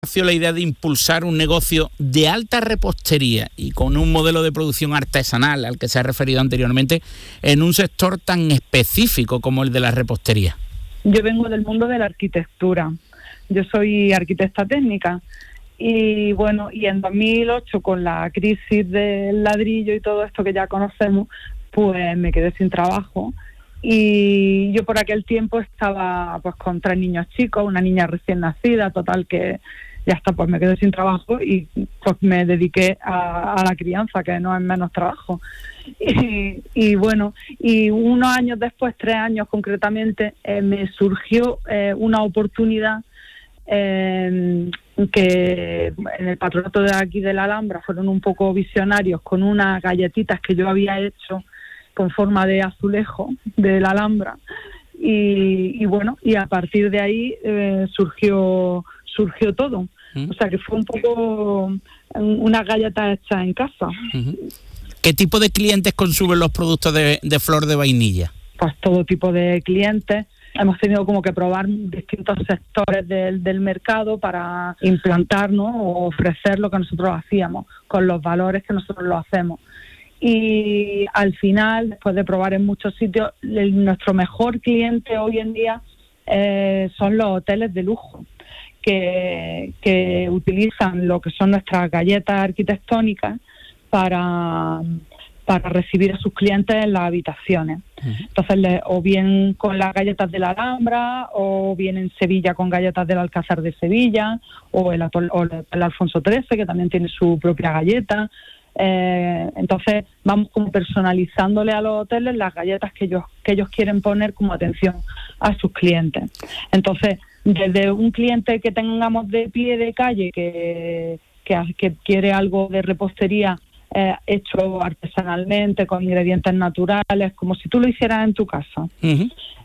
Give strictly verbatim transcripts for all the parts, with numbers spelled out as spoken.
nació la idea de impulsar un negocio de alta repostería y con un modelo de producción artesanal al que se ha referido anteriormente en un sector tan específico como el de la repostería? Yo vengo del mundo de la arquitectura. Yo soy arquitecta técnica y bueno, y en dos mil ocho con la crisis del ladrillo y todo esto que ya conocemos, pues me quedé sin trabajo. Y yo por aquel tiempo estaba pues con tres niños chicos, una niña recién nacida, total que ya está, pues me quedé sin trabajo y pues me dediqué a, a la crianza, que no es menos trabajo. Y, y bueno, y unos años después, tres años concretamente, eh, me surgió eh, una oportunidad eh, que en el patronato de aquí de la Alhambra fueron un poco visionarios con unas galletitas que yo había hecho con forma de azulejo de la Alhambra y, y bueno, y a partir de ahí eh, surgió surgió todo. ¿Mm? O sea que fue un poco una galleta hecha en casa. Uh-huh. ¿Qué tipo de clientes consumen los productos de, de flor de vainilla? Pues todo tipo de clientes. Hemos tenido como que probar distintos sectores del, del mercado para implantarnos o ofrecer lo que nosotros hacíamos con los valores que nosotros lo hacemos. Y al final, después de probar en muchos sitios, el, nuestro mejor cliente hoy en día eh, son los hoteles de lujo, que, que utilizan lo que son nuestras galletas arquitectónicas para, para recibir a sus clientes en las habitaciones. Uh-huh. Entonces, le, o bien con las galletas de la Alhambra, o bien en Sevilla con galletas del Alcázar de Sevilla, o el, o el Alfonso trece, que también tiene su propia galleta. Eh, entonces vamos como personalizándole a los hoteles las galletas que ellos que ellos quieren poner como atención a sus clientes. Entonces, desde un cliente que tengamos de pie de calle que, que, que quiere algo de repostería eh, hecho artesanalmente con ingredientes naturales, como si tú lo hicieras en tu casa, uh-huh.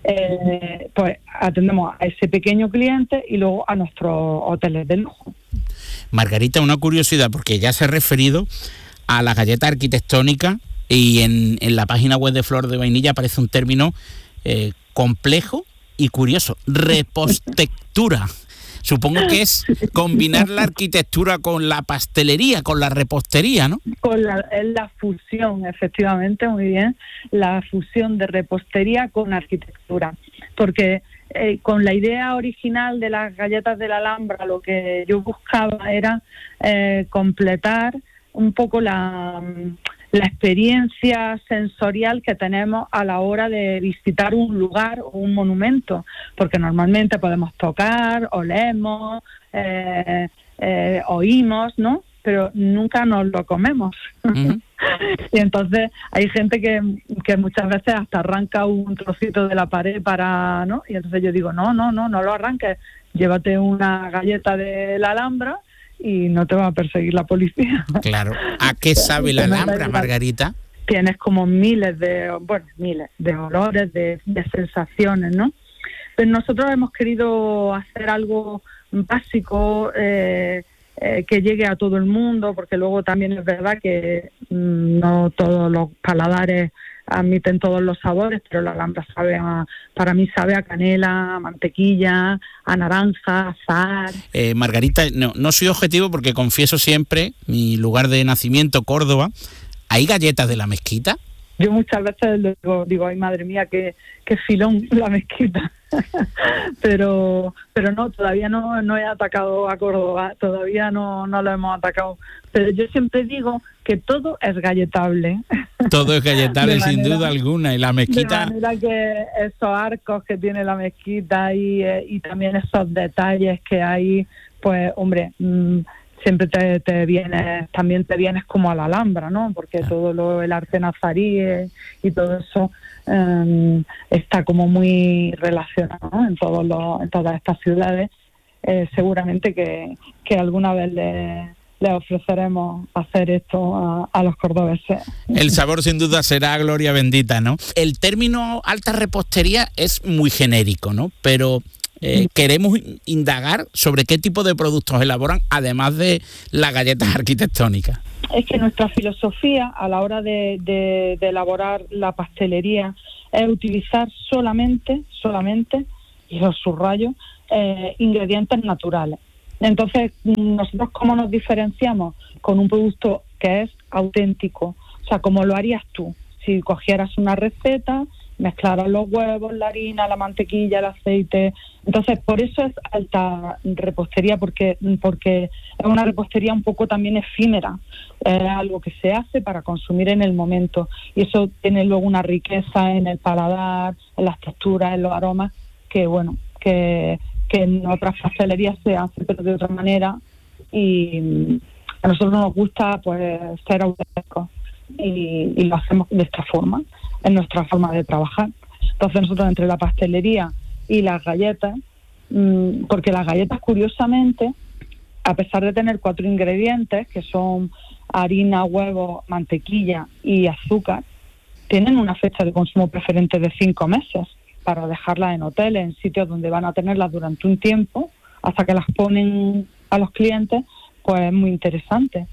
eh, pues atendemos a ese pequeño cliente y luego a nuestros hoteles de lujo. Margarita, una curiosidad, porque ya se ha referido a la galleta arquitectónica y en, en la página web de Flor de Vainilla aparece un término eh, complejo y curioso, repostectura. Supongo que es combinar la arquitectura con la pastelería, con la repostería, ¿no? Con la, la fusión, efectivamente, muy bien, la fusión de repostería con arquitectura, porque eh, con la idea original de las galletas de la Alhambra lo que yo buscaba era eh, completar un poco la, la experiencia sensorial que tenemos a la hora de visitar un lugar o un monumento, porque normalmente podemos tocar, olemos, eh, eh, oímos, ¿no? Pero nunca nos lo comemos. Uh-huh. Y entonces hay gente que, que muchas veces hasta arranca un trocito de la pared para, ¿no? Y entonces yo digo, no, no, no, no lo arranques, llévate una galleta de la Alhambra y no te va a perseguir la policía. Claro. ¿A qué sabe la Alhambra, Margarita? Tienes como miles de, bueno, miles de olores, de, de sensaciones, ¿no? Pero nosotros hemos querido hacer algo básico, eh, eh, que llegue a todo el mundo, porque luego también es verdad que mmm, no todos los paladares admiten todos los sabores, pero la Alhambra sabe a, para mí sabe a canela, a mantequilla, a naranja, a azahar. Eh, Margarita, no, no soy objetivo porque confieso siempre, mi lugar de nacimiento, Córdoba, ¿hay galletas de la Mezquita? Yo muchas veces digo, digo ay madre mía, qué, qué filón la Mezquita. pero pero no, todavía no, no he atacado a Córdoba, todavía no, no lo hemos atacado. Pero yo siempre digo que todo es galletable. Todo es galletable, sin manera, duda alguna. Y la Mezquita... De manera que esos arcos que tiene la Mezquita y, y también esos detalles que hay, pues hombre... Mmm, siempre te, te vienes, también te vienes como a la Alhambra, ¿no? Porque todo lo, el arte nazarí y todo eso eh, está como muy relacionado, ¿no? en todos los, en todas estas ciudades. Eh, seguramente que, que alguna vez le, le ofreceremos hacer esto a, a los cordobeses. El sabor sin duda será gloria bendita, ¿no? El término alta repostería es muy genérico, ¿no? Pero... Eh, queremos indagar sobre qué tipo de productos elaboran, además de las galletas arquitectónicas. Es que nuestra filosofía a la hora de, de, de elaborar la pastelería es utilizar solamente, solamente, y lo subrayo, eh, ingredientes naturales. Entonces, nosotros ¿cómo nos diferenciamos? Con un producto que es auténtico, o sea, como lo harías tú. Si cogieras una receta, mezclaras los huevos, la harina, la mantequilla, el aceite. Entonces, por eso es alta repostería, porque porque es una repostería un poco también efímera. Es algo que se hace para consumir en el momento. Y eso tiene luego una riqueza en el paladar, en las texturas, en los aromas, que bueno, que, que en otras pastelerías se hace, pero de otra manera. Y a nosotros nos gusta pues ser auténticos. Y, y lo hacemos de esta forma, es nuestra forma de trabajar. Entonces nosotros entre la pastelería y las galletas, mmm, porque las galletas curiosamente, a pesar de tener cuatro ingredientes, que son harina, huevo, mantequilla y azúcar, tienen una fecha de consumo preferente de cinco meses para dejarlas en hoteles, en sitios donde van a tenerlas durante un tiempo, hasta que las ponen a los clientes, pues es muy interesante.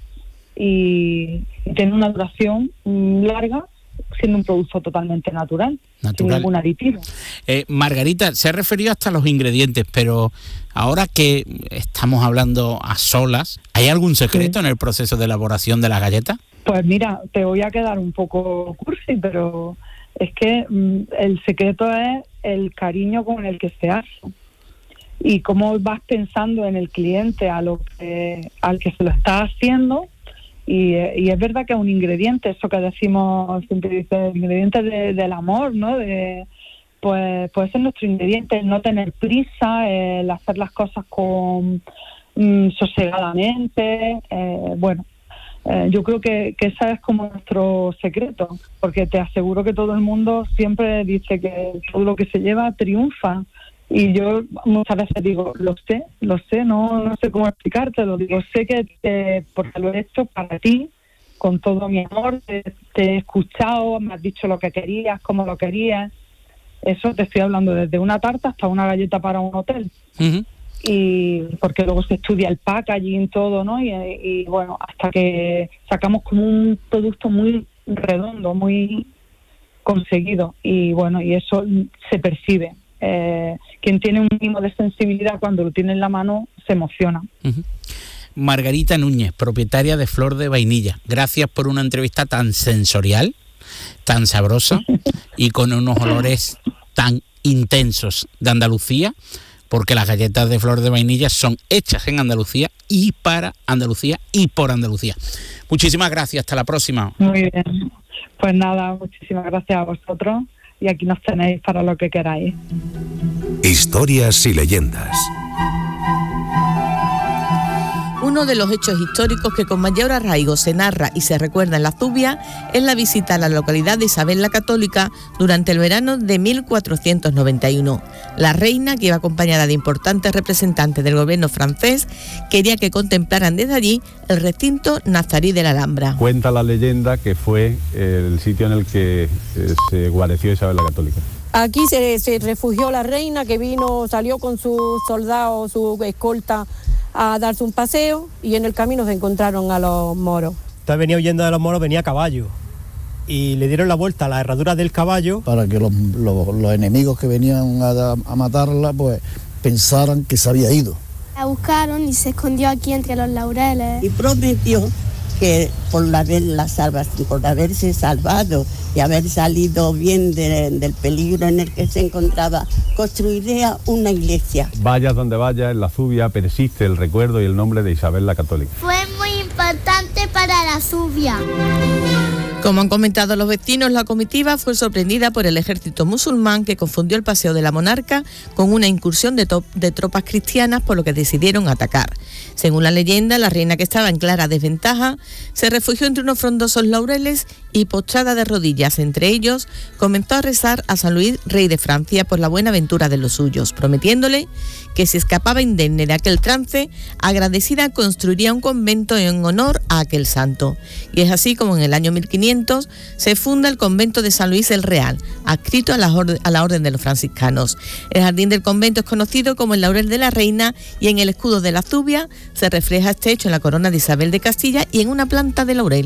Y, y tiene una duración mm, larga, siendo un producto totalmente natural, natural. sin ningún aditivo. Eh, Margarita, se ha referido hasta a los ingredientes, pero ahora que estamos hablando a solas, ¿hay algún secreto sí. en el proceso de elaboración de la galleta? Pues mira, te voy a quedar un poco cursi, pero es que mm, el secreto es el cariño con el que se hace y cómo vas pensando en el cliente a lo que, al que se lo está haciendo. Y, y es verdad que es un ingrediente, eso que decimos, siempre dice, el ingrediente de, del amor, ¿no? De, pues puede ser nuestro ingrediente, el no tener prisa, el hacer las cosas con mm, sosegadamente, eh, bueno, eh, yo creo que, que ese es como nuestro secreto, porque te aseguro que todo el mundo siempre dice que todo lo que se lleva triunfa. Y yo muchas veces digo, lo sé, lo sé, no no sé cómo explicártelo. Digo, sé que te, porque lo he hecho para ti, con todo mi amor, te, te he escuchado, me has dicho lo que querías, cómo lo querías. Eso te estoy hablando desde una tarta hasta una galleta para un hotel. Uh-huh. Y porque luego se estudia el packaging, todo, ¿no? Y, y bueno, hasta que sacamos como un producto muy redondo, muy conseguido. Y bueno, y eso se percibe. Eh, quien tiene un mínimo de sensibilidad cuando lo tiene en la mano se emociona. Uh-huh. Margarita Núñez, propietaria de Flor de Vainilla, gracias por una entrevista tan sensorial, tan sabrosa y con unos olores tan intensos de Andalucía, porque las galletas de Flor de Vainilla son hechas en Andalucía y para Andalucía y por Andalucía. Muchísimas gracias, hasta la próxima. Muy bien, pues nada, muchísimas gracias a vosotros. Y aquí nos tenéis para lo que queráis. Historias y leyendas. Uno de los hechos históricos que con mayor arraigo se narra y se recuerda en la Zubia es la visita a la localidad de Isabel la Católica durante el verano de mil cuatrocientos noventa y uno. La reina, que iba acompañada de importantes representantes del gobierno francés, quería que contemplaran desde allí el recinto nazarí de la Alhambra. Cuenta la leyenda que fue el sitio en el que eh, se guareció Isabel la Católica. Aquí se, se refugió la reina, que vino, salió con sus soldados, su escolta, a darse un paseo, y en el camino se encontraron a los moros. Entonces venía huyendo de los moros, venía a caballo, y le dieron la vuelta a las herraduras del caballo para que los, los, los enemigos que venían a, a matarla pues pensaran que se había ido. La buscaron y se escondió aquí entre los laureles. Y prometió que por haberla salvado, por haberse salvado y haber salido bien de, del peligro en el que se encontraba, construiría una iglesia. Vayas donde vayas, en la Zubia persiste el recuerdo y el nombre de Isabel la Católica. Fue muy importante para la Zubia. Como han comentado los vecinos, la comitiva fue sorprendida por el ejército musulmán, que confundió el paseo de la monarca con una incursión de, to- de tropas cristianas, por lo que decidieron atacar. Según la leyenda, la reina, que estaba en clara desventaja, se refugió entre unos frondosos laureles y, postrada de rodillas entre ellos, comenzó a rezar a San Luis, rey de Francia, por la buena ventura de los suyos, prometiéndole que si escapaba indemne de aquel trance, agradecida construiría un convento en honor a aquel santo. Y es así como en el año mil quinientos se funda el convento de San Luis el Real, adscrito a la, orden, a la orden de los franciscanos. El jardín del convento es conocido como el laurel de la reina, y en el escudo de la Zubia se refleja este hecho en la corona de Isabel de Castilla y en una planta de laurel.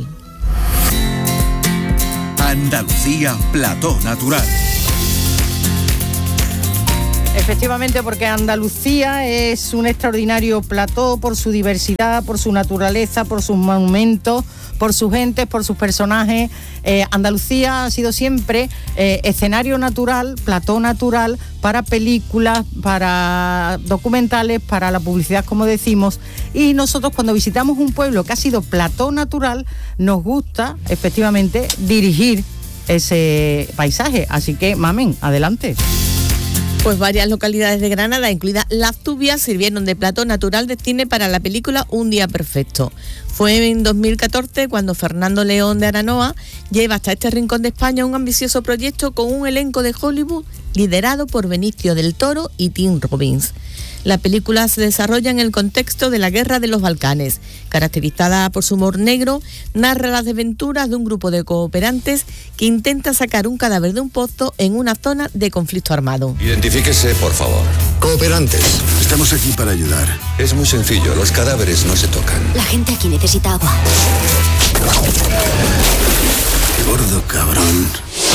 Andalucía, plató natural. Efectivamente, porque Andalucía es un extraordinario plató por su diversidad, por su naturaleza, por sus monumentos, por sus gentes, por sus personajes. Eh, Andalucía ha sido siempre eh, escenario natural, plató natural para películas, para documentales, para la publicidad, como decimos. Y nosotros, cuando visitamos un pueblo que ha sido plató natural, nos gusta efectivamente dirigir ese paisaje. Así que, Mamen, adelante. Pues varias localidades de Granada, incluida Las Tubias, sirvieron de plató natural de cine para la película Un día perfecto. Fue en dos mil catorce cuando Fernando León de Aranoa lleva hasta este rincón de España un ambicioso proyecto con un elenco de Hollywood liderado por Benicio del Toro y Tim Robbins. La película se desarrolla en el contexto de la Guerra de los Balcanes. Caracterizada por su humor negro, narra las desventuras de un grupo de cooperantes que intenta sacar un cadáver de un pozo en una zona de conflicto armado. Identifíquese, por favor. Cooperantes, estamos aquí para ayudar. Es muy sencillo, los cadáveres no se tocan. La gente aquí necesita agua. Qué gordo cabrón.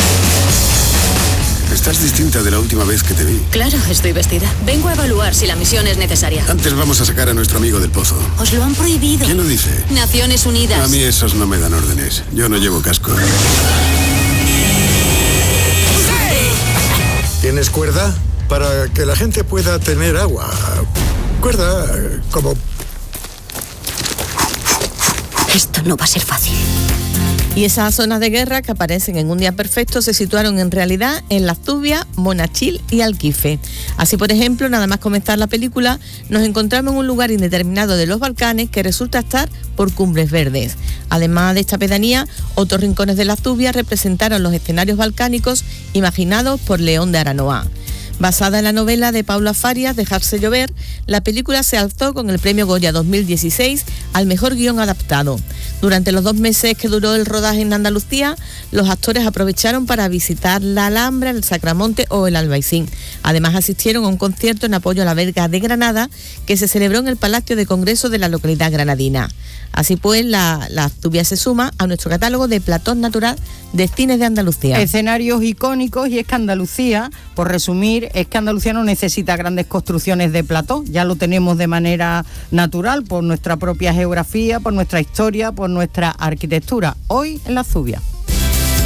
Estás distinta de la última vez que te vi. Claro, estoy vestida. Vengo a evaluar si la misión es necesaria. Antes vamos a sacar a nuestro amigo del pozo. Os lo han prohibido. ¿Quién lo dice? Naciones Unidas. A mí esos no me dan órdenes. Yo no llevo casco. ¿Tienes cuerda? Para que la gente pueda tener agua. Cuerda como... Esto no va a ser fácil. Y esas zonas de guerra que aparecen en Un día perfecto se situaron en realidad en Las Tubias, Monachil y Alquife. Así, por ejemplo, nada más comenzar la película, nos encontramos en un lugar indeterminado de los Balcanes que resulta estar por Cumbres Verdes. Además de esta pedanía, otros rincones de Las Tubias representaron los escenarios balcánicos imaginados por León de Aranoa. Basada en la novela de Paula Farias, Dejarse llover, la película se alzó con el premio Goya dos mil dieciséis al mejor guión adaptado. Durante los dos meses que duró el rodaje en Andalucía, los actores aprovecharon para visitar la Alhambra, el Sacramonte o el Albaicín. Además, asistieron a un concierto en apoyo a la Verga de Granada que se celebró en el Palacio de Congreso de la localidad granadina. Así pues, la, la Tubia se suma a nuestro catálogo de platón natural de cines de Andalucía. Escenarios icónicos, y es que Andalucía, por resumir, es que Andalucía no necesita grandes construcciones de plató, ya lo tenemos de manera natural por nuestra propia geografía, por nuestra historia, por nuestra arquitectura. Hoy en La Zubia.